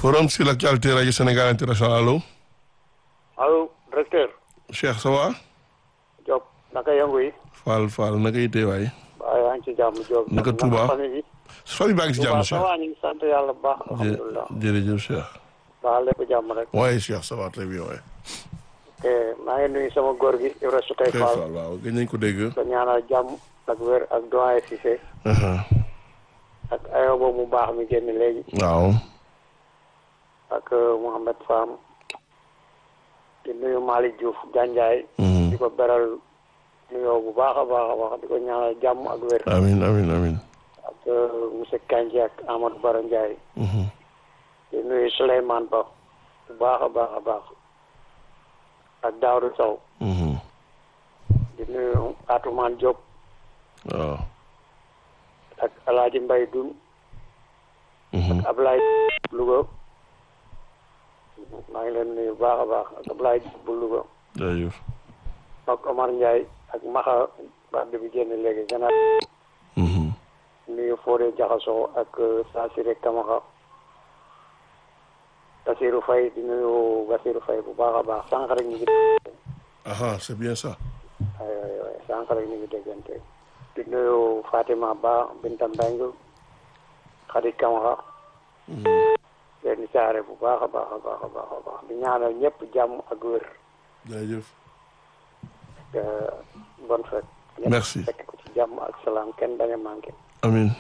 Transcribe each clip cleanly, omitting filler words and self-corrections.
Forum sur l'actualité Radio Sénégal International allo. allo directeur. Cheikh ça va. Diop naka yëngu yi. Fall naka yitee waay. waaw yaa ngi ci jàmm Diop. naka Touba famille bi. famille baa ngi ci jàmm Touba Cheikh. ça va ñu ngi sant yàlla bu baax. alhamdulilah jërëjëf Cheikh. waaw lépp jàmm rek. waaye Cheikh ça va très bien waay. te maa ngi nuyu sama góor gi Ibra Soutey Fall. waaw gën nañ ko dégg. ko ñaanal jàmm ak wér ak doyen Cissé. ak ayoba mu baax mi génn léegi. waaw. ak Mouhamed Fam. di nuyu Malick Diouf Gandiaye. di ko beral nuyoo bu baax a baax a baax di ko ñaanal jàmm ak wér. amiin. ak monsieur Kandji ak Amadou Bara Ndiaye. di nuyu Souleymane Ba bu baax a baax a baax. ak Daouda Sow. di nuyu Atoumane Diop. waaw. ak El Hadj Mbaye Doun. ak Ablaye Louga. maa ngi leen nuyu bu baax a baax ak Ablaye Diop bu Louga. jërëjëf. ak Omar Ndiaye ak Maxa Bade bi génn léegi gannaaw. nuyu Fodé Diakhaso ak Sassiré Kamara. Bassirou Faye di nuyu Bassirou Faye bu baax a baax sànq rek ñu ngi. c'est bien ça. waay sànq rek ñu ngi déggante. di nuyu Fatima Ba Binta Mbengue Khady Kamara. leen saare bu baax a baax a baax a baax a baax di ñaanal ñëpp jàmm ak wér. jërëjëf. bonne fête. merci ñëpp fekk ko ci jàmm ak salaam kenn bañ a manqué. amiin.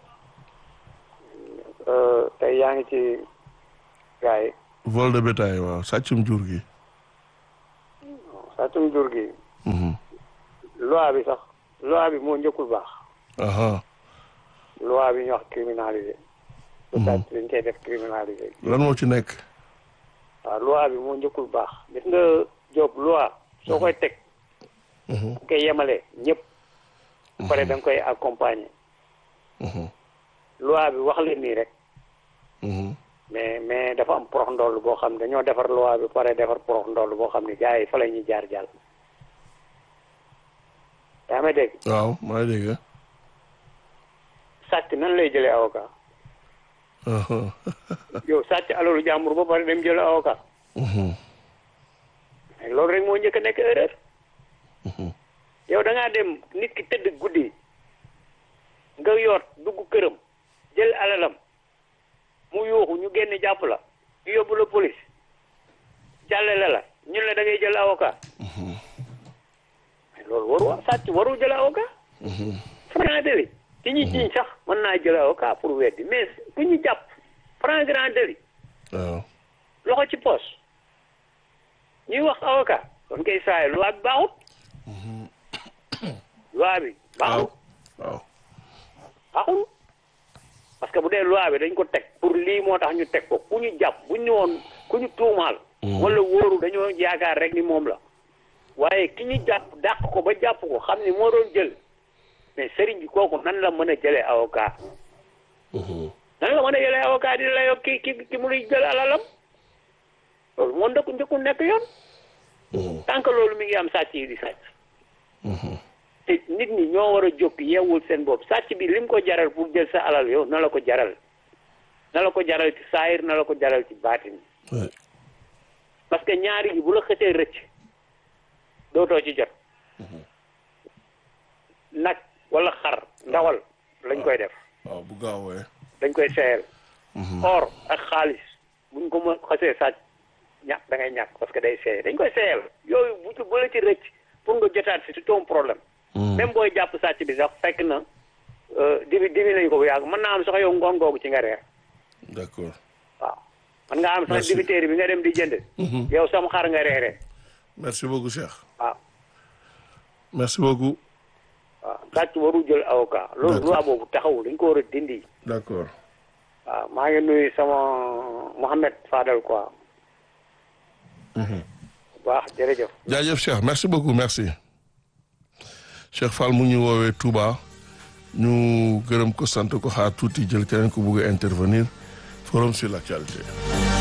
tey yaa ngi ci gars yi. vol de bétail waaw sàccum jur gi. sàccum jur gi. loi bi sax loi bi moo njëkkul baax. loi bi ñu wax criminalisé. sàcc dañ koy def criminalisé. lan moo ci nekk. waaw loi bi moo njëkkul baax gis nga Diop loi soo koy teg. bu koy yemalee ñëpp. bu pare da nga koy accompagner. loi bi wax leen nii rek. mais dafa am porox ndoll boo xam ne dañoo defar loi bi pare defar porox ndoll boo xam ne gars yi fa la ñuy jaar jàll. yaa ngi may dégg. waaw maa ngi dégg. sàcc nan lay jëlee avocat. yow sàcc alalu jàmbur ba pare dem jël avocat. loolu rek moo njëkk a nekk erreur. yow da ngaa dem nit ki tëdd guddi nga yoot dugg këram jël alalam mu yuuxu ñu génn jàpp la ñu yóbbu la police jàllale la ñun la da ngay jël avocat. mais loolu waru sàcc waru jël avocat. franc délit ci ñi jiñ sax mën naa jël avocat pour weddi mais ku ñu jàpp franc grand délit. waaw. loxo ci poche ñuy wax avocat kon koy saay loi bi baaxut. loi bi baaxut. waaw. baaxul parce que bu dee loi bi dañ ko teg pour lii moo tax ñu teg ko ku ñu jàpp bu ñu woon ku ñu tuumaal. wala wóoru dañoo yaakaar rek ni moom la. waaye ki ñu jàpp dàq ko ba jàpp ko xam ni moo doon jël mais sëriñ bi kooku nan la mën a jëlee avocat. nan la mën a jëlee avocat di la yokk ki mu luy jël alalam loolu moo njëkku nekk yoon. tant que loolu mi ngi am sàcc yi di sàcc. te nit ñi ñoo war a jóg yeewul seen bopp sàcc bi lim ko jaral pour jël sa alal yow na la ko jaral ci saayir na la ko jaral ci baatin. parce que ñaari yi bu la xëtee rëcc dootoo ci jot. nag wala xar ndawal lañ koy def. waaw bu gaawee. dañ koy seeyal. or ak xaalis buñ ko mën xasee sàcc ñàkk da ngay ñàkk parce que day seey dañ koy seeyal yooyu bu la ci rëcc pour nga jotaat si c'est ton problème. même booy jàpp sàcc bi sax fekk na dibi nañ ko bu yàgg mën naa am sax yow ngoon googu ci nga reer. d'accord. waaw mën nga am sax dibiteeri bi nga dem di jënd. yow sam xar nga reeree. merci beaucoup Cheikh. waaw. merci beaucoup. waaw sàcc waru jël avocat. loolu loi boobu taxawul dañ ko war a dindi. d'accord. waaw maa ngi nuyu sama Mohamed Fadel quoi. baax jërëjëf. jaajëf Cheikh merci beaucoup merci. Cheikh Fall mu ñu woowee Touba ñu gërëm ko sant ko xaar tuuti jël keneen ko bëgg a intervenir forum sur l'actualité.